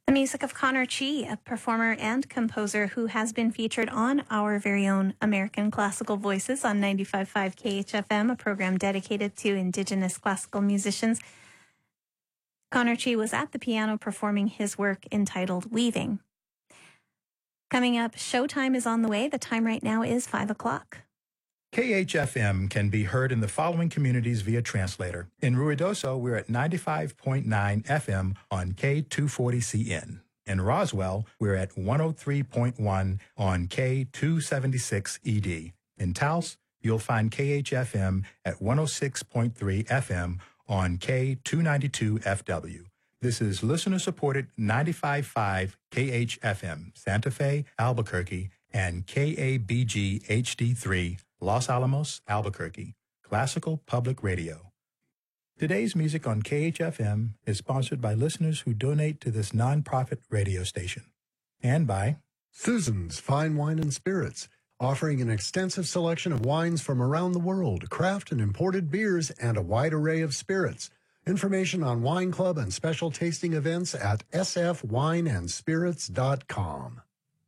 The music of Connor Chi, a performer and composer who has been featured on our very own American Classical Voices on 95.5 KHFM, a program dedicated to Indigenous classical musicians. Connor Chi was at the piano performing his work entitled Weaving. Coming up, Showtime is on the way. The time right now is 5 o'clock. KHFM can be heard in the following communities via translator. In Ruidoso, we're at 95.9 FM on K240CN. In Roswell, we're at 103.1 on K276ED. In Taos, you'll find KHFM at 106.3 FM on K292FW. This is listener-supported 95.5 KHFM, Santa Fe, Albuquerque, and KABG HD3, Los Alamos, Albuquerque, Classical Public Radio. Today's music on KHFM is sponsored by listeners who donate to this nonprofit radio station. And by Susan's Fine Wine and Spirits, offering an extensive selection of wines from around the world, craft and imported beers, and a wide array of spirits. Information on Wine Club and special tasting events at sfwineandspirits.com.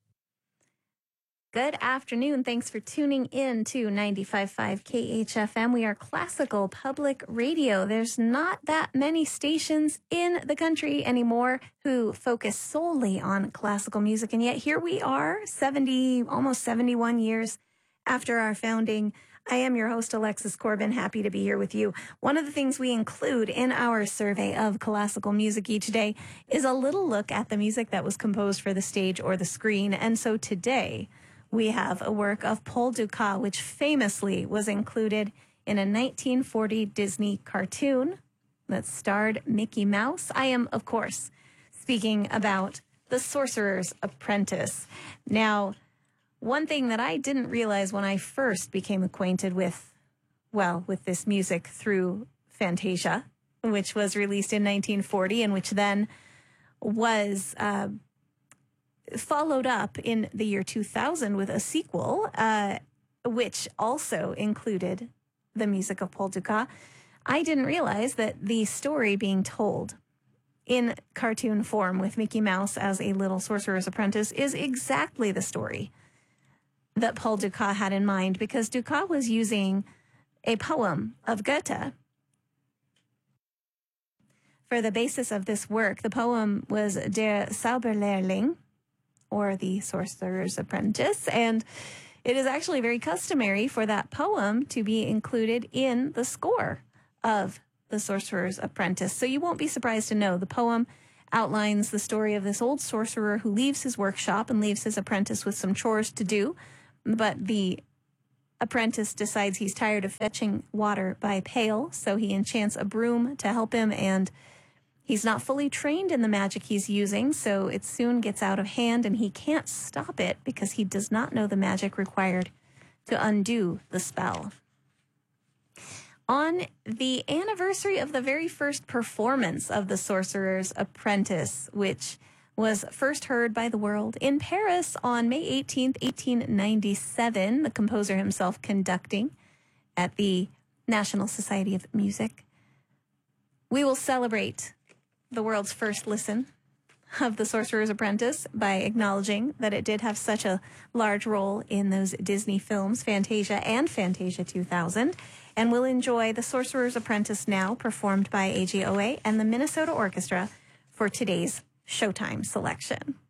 Good afternoon. Thanks for tuning in to 95.5 KHFM. We are classical public radio. There's not that many stations in the country anymore who focus solely on classical music. And yet here we are, almost 71 years after our founding. I am your host, Alexis Corbin. Happy to be here with you. One of the things we include in our survey of classical music each day is a little look at the music that was composed for the stage or the screen. And so today we have a work of Paul Dukas, which famously was included in a 1940 Disney cartoon that starred Mickey Mouse. I am, of course, speaking about The Sorcerer's Apprentice. Now, one thing that I didn't realize when I first became acquainted with this music through Fantasia, which was released in 1940 and which then was followed up in the year 2000 with a sequel, which also included the music of Paul Dukas. I didn't realize that the story being told in cartoon form with Mickey Mouse as a little sorcerer's apprentice is exactly the story that Paul Dukas had in mind, because Dukas was using a poem of Goethe for the basis of this work. The poem was Der Zauberlehrling, or The Sorcerer's Apprentice, and it is actually very customary for that poem to be included in the score of The Sorcerer's Apprentice. So you won't be surprised to know the poem outlines the story of this old sorcerer who leaves his workshop and leaves his apprentice with some chores to do, but the apprentice decides he's tired of fetching water by pail, so he enchants a broom to help him, and he's not fully trained in the magic he's using, so it soon gets out of hand, and he can't stop it because he does not know the magic required to undo the spell. On the anniversary of the very first performance of The Sorcerer's Apprentice, which was first heard by the world in Paris on May 18th, 1897, the composer himself conducting at the National Society of Music, we will celebrate the world's first listen of The Sorcerer's Apprentice by acknowledging that it did have such a large role in those Disney films, Fantasia and Fantasia 2000. And we'll enjoy The Sorcerer's Apprentice now, performed by AGOA and the Minnesota Orchestra for today's Showtime selection.